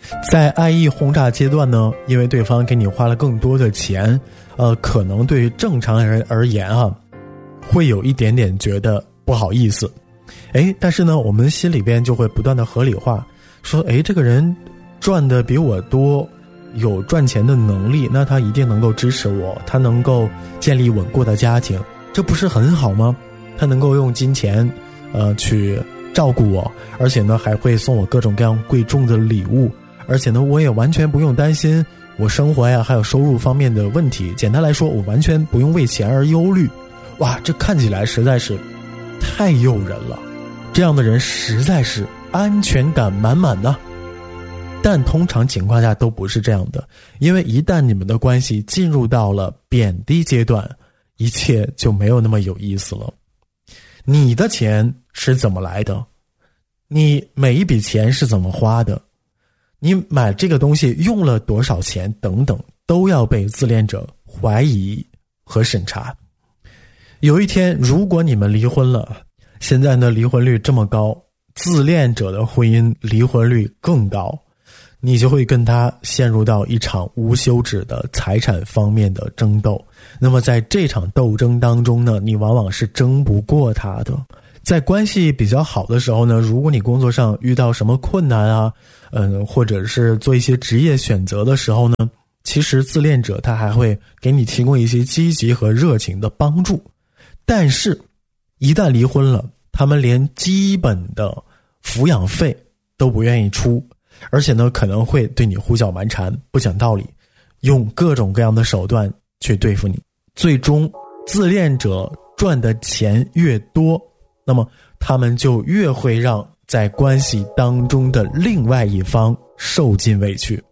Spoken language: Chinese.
在爱意轰炸阶段呢，因为对方给你花了更多的钱，可能对于正常人而言会有一点点觉得不好意思。但是呢，我们心里边就会不断的合理化，说这个人赚的比我多，有赚钱的能力，那他一定能够支持我，他能够建立稳固的家庭，这不是很好吗？他能够用金钱去照顾我，而且呢还会送我各种各样贵重的礼物，而且呢我也完全不用担心我生活呀还有收入方面的问题。简单来说，我完全不用为钱而忧虑。哇，这看起来实在是太诱人了，这样的人实在是安全感满满呢。但通常情况下都不是这样的，因为一旦你们的关系进入到了贬低阶段，一切就没有那么有意思了。你的钱是怎么来的？你每一笔钱是怎么花的？你买这个东西用了多少钱等等，都要被自恋者怀疑和审查。有一天如果你们离婚了，现在呢离婚率这么高，自恋者的婚姻离婚率更高，你就会跟他陷入到一场无休止的财产方面的争斗。那么在这场斗争当中呢，你往往是争不过他的。在关系比较好的时候呢，如果你工作上遇到什么困难或者是做一些职业选择的时候呢，其实自恋者他还会给你提供一些积极和热情的帮助。但是一旦离婚了，他们连基本的抚养费都不愿意出，而且呢可能会对你胡搅蛮缠，不讲道理，用各种各样的手段去对付你。最终自恋者赚的钱越多，那么他们就越会让在关系当中的另外一方受尽委屈。